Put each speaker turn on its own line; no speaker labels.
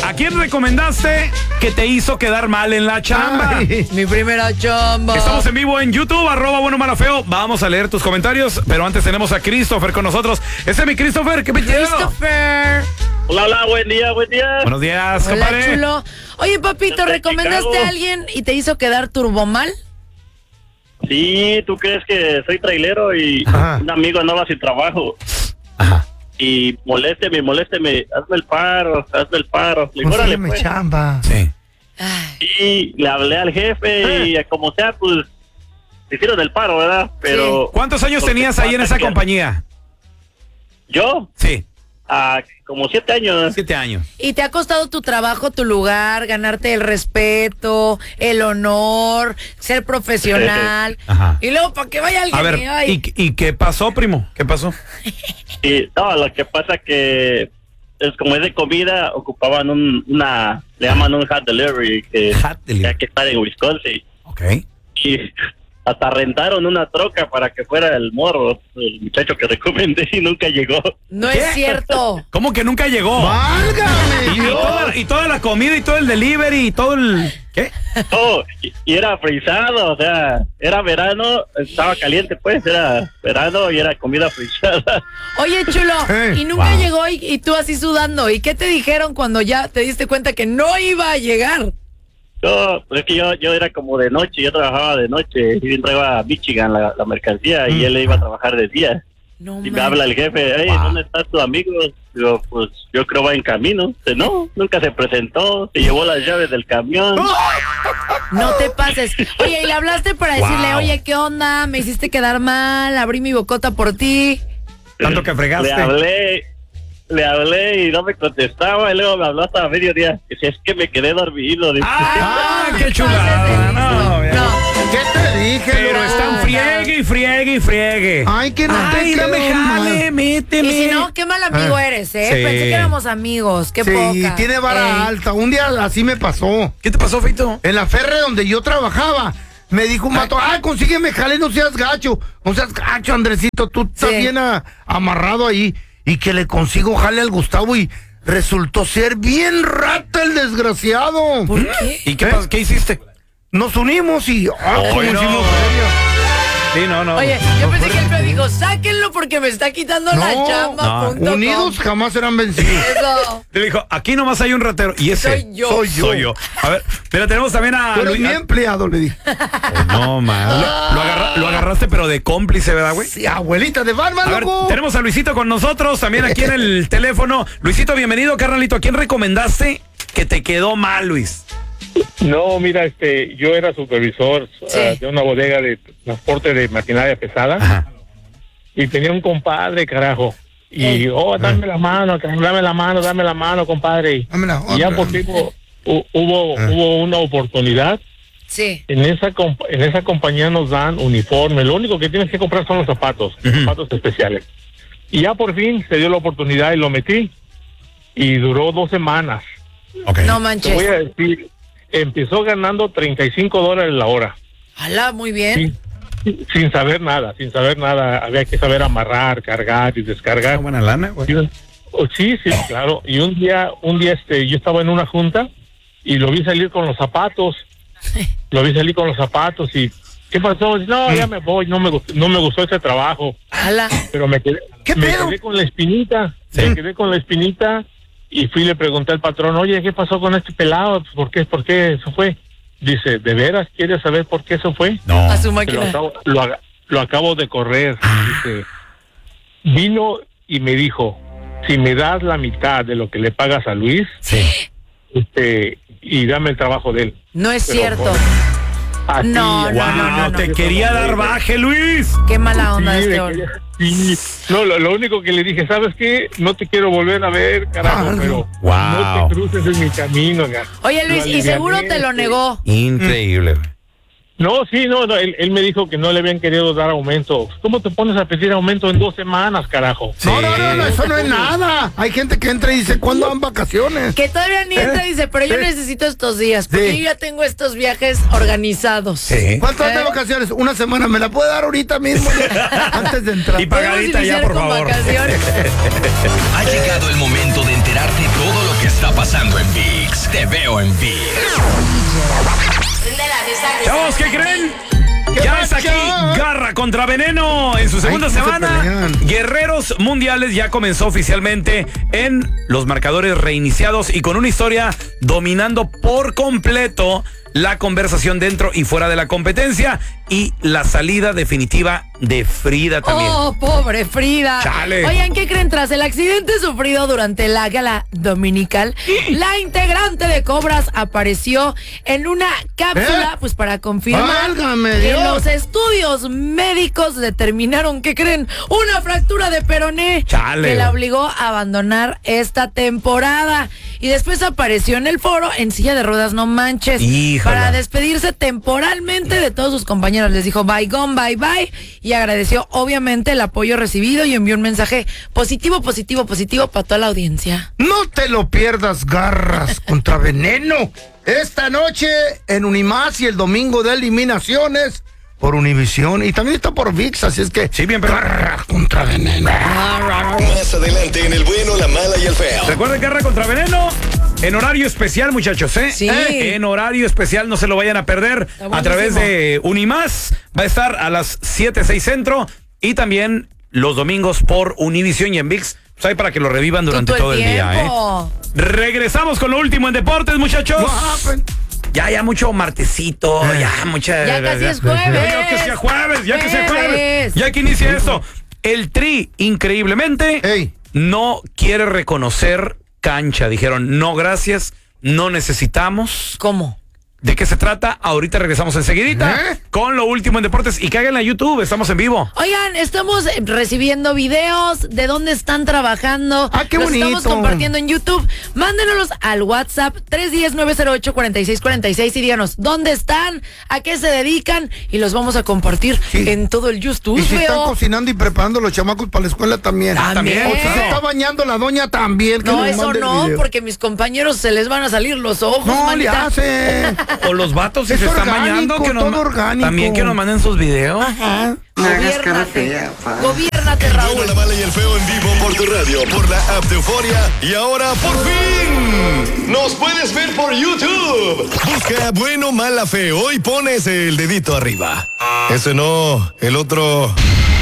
¿A quién recomendaste que te hizo quedar mal en la chamba?
Ay, mi primera chamba.
Estamos en vivo en YouTube, @buenomalafeo. Vamos a leer tus comentarios, pero antes tenemos a Christopher con nosotros. Ese es mi Christopher, ¿qué pedo?
Christopher.
Hola, buen día.
Buenos días,
Hola,
compadre.
chulo. Oye, papito,
Desde
¿recomendaste
Chicago.
a alguien y te hizo quedar turbomal?
Sí, ¿tú crees que soy trailero y
Ajá.
un amigo andaba sin trabajo?
Ajá.
Y molésteme, hazme el paro. Le digo, órale,
Consígueme
pues.
chamba.
Sí.
Ay,
Y le hablé al jefe y como sea, pues, se hicieron el paro, ¿verdad? Pero...
¿Cuántos años
Porque
tenías ahí en esa
que-
compañía?
¿Yo?
Sí,
Como 7 años.
7 años.
¿y te ha costado tu trabajo, tu lugar, ganarte el respeto, el honor, ser profesional?
Ajá.
Y luego, para que vaya alguien
A ver,
y, ay,
¿y qué pasó, primo? ¿Qué pasó?
Y no, lo que pasa que es como es de comida, ocupaban le llaman un hot delivery que hay que estar en Wisconsin.
Ok.
Y hasta rentaron una troca para que fuera el morro, el muchacho que recomendé, y nunca llegó.
no
¿Qué?
es cierto.
¿Cómo que nunca llegó?
¡Válgame Dios!
Y toda la comida y todo el delivery y todo el... ¿Qué?
Oh, y era frisado, o sea, era verano, estaba caliente pues, era verano y era comida frisada.
Oye, chulo,
Hey.
y nunca
Wow.
llegó y tú así sudando. ¿Y qué te dijeron cuando ya te diste cuenta que no iba a llegar?
No, pues es que yo era como de noche, yo trabajaba de noche, y entraba a Michigan la mercancía y él iba a trabajar de día.
No,
Y me
man.
habla el jefe, hey,
Wow.
¿dónde está tu amigo? Digo, pues yo creo va en camino. Dice, no, nunca se presentó, se llevó las llaves del camión.
No te pases. Oye, y le hablaste para decirle,
Wow.
oye, ¿qué onda? Me hiciste quedar mal, abrí mi bocota por ti.
Tanto que fregaste.
Le hablé y no me contestaba y luego me habló hasta mediodía. Dice, es que me quedé dormido. Dice,
¡Ah,
no
qué
te
chulada!
pases de
No,
listo.
mira.
No.
¿Qué te dije?
Pero
loco?
están friegue.
Ay, que no te
Ay,
quedó
dame jale,
mal.
méteme.
Y si no, qué mal amigo
Ah.
eres, ¿eh?
Sí.
Pensé que éramos amigos, qué
Sí,
poca.
tiene vara alta. Un día así me pasó.
¿Qué te pasó, Feito?
En la ferre donde yo trabajaba, me dijo un mato, consígueme jale, no seas gacho. No seas gacho, Andresito, tú estás
Sí.
bien amarrado ahí. Y que le consigo jale al Gustavo y resultó ser bien rata el desgraciado.
¿Por qué?
¿Y qué,
¿Eh?
qué hiciste?
Nos unimos y como
no.
hicimos feria.
Sí, no.
Oye, yo pensé que el feo dijo, sáquenlo porque me está quitando la
No,
chamba.
no.
punto com".
Unidos jamás serán vencidos.
Eso.
Le dijo, aquí nomás hay un ratero. Y ese
Soy yo.
soy yo. A ver, pero tenemos también a
Tú eres
Luis.
mi empleado, le dije.
No, man. Lo agarraste, pero de cómplice, ¿verdad, güey?
Sí, abuelita de barba,
A ver,
loco.
tenemos a Luisito con nosotros, también aquí en el teléfono. Luisito, bienvenido, carnalito. ¿A quién recomendaste que te quedó mal, Luis?
No, mira, yo era supervisor
Sí.
de una bodega de transporte de maquinaria pesada.
Ajá.
Y tenía un compadre, carajo. Y, dame la mano, compadre.
Dame la
Y ya
otra.
por tiempo hubo una oportunidad.
Sí.
En esa compañía nos dan uniforme. Lo único que tienes que comprar son los zapatos, zapatos especiales. Y ya por fin se dio la oportunidad y lo metí. Y duró 2 semanas.
Ok.
No
Te
manches.
voy a decir, empezó ganando $35 la hora.
Hala, muy bien.
Sin saber nada, había que saber amarrar, cargar y
Una
descargar.
buena lana, güey.
Sí, claro. Y un día yo estaba en una junta y lo vi salir con los zapatos. Y ¿qué pasó? No, ya me voy, no me gustó ese trabajo.
Hala.
Pero me quedé con la espinita,
Sí.
y fui y le pregunté al patrón, oye, ¿qué pasó con este pelado? ¿Por qué eso fue? Dice, ¿de veras quieres saber por qué eso fue?
No.
A su
Que
máquina.
lo acabo de correr. Dice, vino y me dijo, si me das la mitad de lo que le pagas a Luis,
Sí.
y dame el trabajo de él.
No es
Pero,
cierto.
Así,
No,
así,
Wow, te quería dar baje, Luis.
Qué mala onda
Sí,
este
me
hombre.
quería- sí. No, lo único que le dije, ¿sabes qué? No te quiero volver a ver, carajo, pero
Wow.
no te cruces en mi camino.
Oye, Luis, y seguro te lo negó.
Increíble, güey.
No, sí, no, él me dijo que no le habían querido dar aumento. ¿Cómo te pones a pedir aumento en 2 semanas, carajo?
No, eso no es nada. Hay gente que entra y dice, ¿cuándo dan vacaciones?
Que todavía ni entra y dice, pero yo necesito estos días, porque
Sí.
yo ya tengo estos viajes organizados.
Sí.
¿Cuánto dan de vacaciones? Una semana. ¿Me la puede dar ahorita mismo? Antes de entrar.
Y
Podemos
pagadita ya,
iniciar
por
con
favor.
vacaciones.
Ha llegado el momento de enterarte todo lo que está pasando pasando en ViX. Te veo en ViX.
Chavos, ¿qué creen? Ya está aquí Garra contra Veneno en su segunda semana. Guerreros Mundiales ya comenzó oficialmente en los marcadores reiniciados y con una historia dominando por completo la conversación dentro y fuera de la competencia y la salida definitiva de Frida también.
Oh, pobre Frida.
Chale.
Oigan, ¿qué creen? Tras el accidente sufrido durante la gala dominical, la integrante de Cobras apareció en una cápsula, pues para confirmar que los estudios médicos determinaron, ¿qué creen? Una fractura de peroné.
Chale.
Que la obligó a abandonar esta temporada. Y después apareció en el foro en silla de ruedas, no manches.
Híjole.
Para despedirse temporalmente de todos sus compañeros. Les dijo bye gone, bye bye. Y agradeció obviamente el apoyo recibido y envió un mensaje positivo para toda la audiencia.
No te lo pierdas, Garras contra Veneno. Esta noche en Unimás y el domingo de eliminaciones por Univisión. Y también está por ViX, así es que...
Sí, bien, pero...
Garra contra Veneno.
Más adelante en El Bueno, la Mala y el Feo.
Recuerden, Garra contra Veneno en horario especial, muchachos, ¿eh?
Sí.
En horario especial, no se lo vayan a perder. A través de Unimás. Va a estar a las 7:06 centro y también los domingos por Univisión y en ViX. Pues ahí para que lo revivan durante todo el día, ¿eh? Regresamos con lo último en deportes, muchachos. Ya mucho martesito, ya mucha...
Ya casi es jueves.
Ya que sea jueves, ya que inicie esto. El Tri, increíblemente, no quiere reconocer cancha. Dijeron, no gracias, no necesitamos.
¿Cómo?
¿De qué se trata? Ahorita regresamos enseguidita con lo último en deportes. Y caigan a YouTube, estamos en vivo.
Oigan, estamos recibiendo videos de dónde están trabajando.
¡Ah, qué bonito!
Los estamos compartiendo en YouTube. Mándenos al WhatsApp 310-908-4646 y díganos dónde están, a qué se dedican y los vamos a compartir en todo el YouTube.
Y si están cocinando y preparando los chamacos para la escuela también.
También.
O si se está bañando la doña también.
No, eso no, porque mis compañeros se les van a salir los ojos,
no,
manita.
le hace.
O los vatos si
Es
se están
orgánico,
bañando, que
todo orgánico.
también que nos manden sus videos.
Ajá.
Gobiérnate,
El
Raúl.
Bueno, la Mala y el Feo en vivo por tu radio, por la app de Euforia. Y ahora, por fin, nos puedes ver por YouTube. Busca Bueno, Mala, Feo y pones el dedito arriba. Ese no, el otro...